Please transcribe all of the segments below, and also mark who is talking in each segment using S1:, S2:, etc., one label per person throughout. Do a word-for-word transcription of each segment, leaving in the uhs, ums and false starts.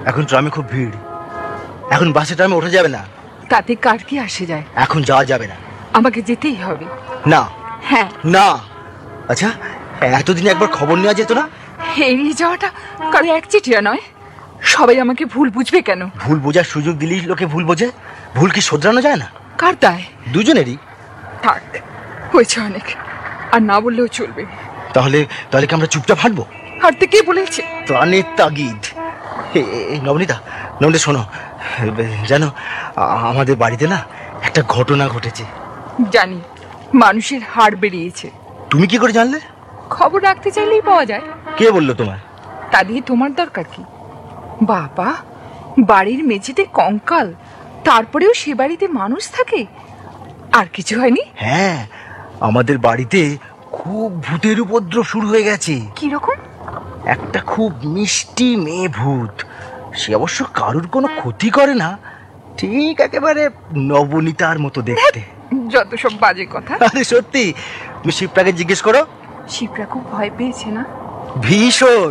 S1: এখন ট্রামে খুব ভিড়, এখন বাসে ট্রামে ওঠা যাবে না।
S2: তাতে কার কি আসে যায়?
S1: এখন যাওয়া যাবে না।
S2: আমাকে যেতেই হবে।
S1: না।
S2: হ্যাঁ।
S1: না। আচ্ছা, এতদিন একবার খবর নেওয়া যেত না?
S2: এড়িয়ে যাওয়াটা কারো একচিটিয়া নয়। সবাই আমাকে ভুল বুঝবে কেন?
S1: ভুল বোঝার সুযোগ দিলেই লোকে ভুল বোঝে। ভুল কি শোধরানো যায় না?
S2: কার দায়?
S1: দুজনেরই।
S2: থাক, হয়েছে অনেক, আর না বললেও চলবে।
S1: তাহলে তাহলে কি আমরা চুপচাপ হাঁটবো?
S2: হাঁটতে কে বলেছে?
S1: প্রাণের তাগিদ। নবনীতা, নবনীতা শোনো, জানো আমাদের বাড়িতে না একটা ঘটনা ঘটেছে।
S2: জানি, মানুষের হাড় বেরিয়েছে।
S1: তুমি কি করে জানলে?
S2: খবর রাখতে চাইলেই পাওয়া যায়।
S1: কে বললো তোমার?
S2: তা দিয়ে তোমার দরকার কি? বাবা, বাড়ির মেঝেতে কঙ্কাল, তারপরেও সে বাড়িতে মানুষ থাকে? আর কিছু হয়নি?
S1: হ্যাঁ, আমাদের বাড়িতে খুব ভূতের উপদ্রব শুরু হয়ে গেছে।
S2: কি রকম?
S1: একটা খুব মিষ্টি মেয়ে ভূত। সে অবশ্য কারুর কোনো ক্ষতি করে না, ঠিক একেবারে নবনীতার মতো দেখতে।
S2: যত সব বাজে কথা।
S1: আরে সত্যি, তুমি শিবটাকে জিজ্ঞেস করো।
S2: শিবরা খুব ভয় পেয়েছে না?
S1: ভীষণ।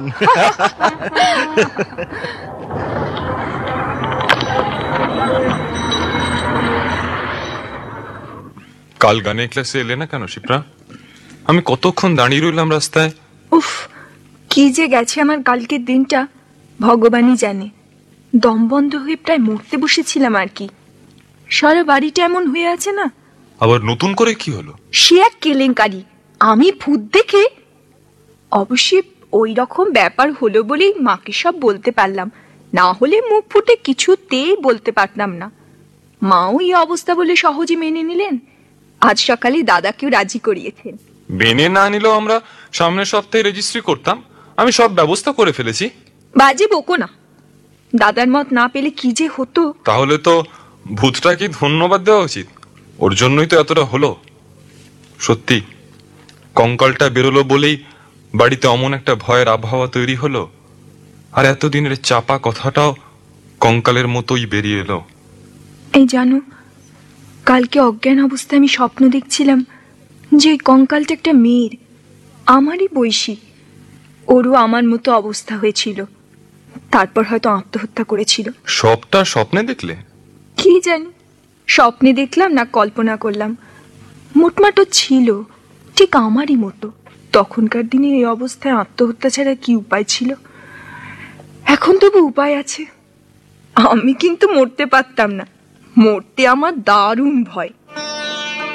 S3: কাল গানের ক্লাসে এলে না কেন শিপ্রা? আমি কতক্ষণ দাঁড়িয়ে রইলাম রাস্তায়।
S4: উফ, কি যে গেছে আমার কালকের দিনটা ভগবানই জানে। দম বন্ধ হয়ে প্রায় মরতে বসেছিলাম আর কি। সারা বাড়িটা এমন হয়ে আছে না।
S3: আবার নতুন করে কি হলো?
S4: সে এক কেলেঙ্কারি। আমি ভূত দেখে, অবশ্যই ওই রকম ব্যাপার হলো বলেই মাকে সব বলতে পারলাম, না হলে মুখ ফুটে কিছুতেই বলতে পারতাম না। মাও এই অবস্থা বলে সহজে মেনে নিলেন। আজ সকালে দাদাকেও রাজি করিয়েছেন।
S3: মেনে না নিলেও আমরা সামনের সপ্তাহে রেজিস্ট্রি করতাম। আমি সব ব্যবস্থা করে ফেলেছি।
S4: বাজে বকো না। দাদার মত না পেলে কি যে হতো।
S3: তাহলে তো ভূতটাকে ধন্যবাদ দেওয়া উচিত, ওর জন্যই তো এতটা হলো। সত্যি কঙ্কালটা বেরোলো বলেই বাড়িতে অমন একটা ভয়ের আবহাওয়া তৈরি হলো, আর এতদিনের চাপা কথাটাও কঙ্কালের মতোই বেরিয়ে এলো।
S4: এই জানো, কালকে অজ্ঞান অবস্থায় আমি স্বপ্ন দেখছিলাম যে ওই কঙ্কালটা একটা মেয়ের, আমারই বয়সী। ওরও আমার মতো অবস্থা হয়েছিল, তারপর হয়তো আত্মহত্যা করেছিল।
S3: সবটা স্বপ্নে দেখলে?
S4: কি জানি, স্বপ্নে দেখলাম না কল্পনা করলাম। মোটমাটো ছিল ঠিক আমারই মতো। তখনকার দিনে এই অবস্থায় আত্মহত্যা ছাড়া কি উপায় ছিল? এখন তবু উপায় আছে। আমি কিন্তু মরতে পারতাম না। মরতে আমার দারুণ ভয়।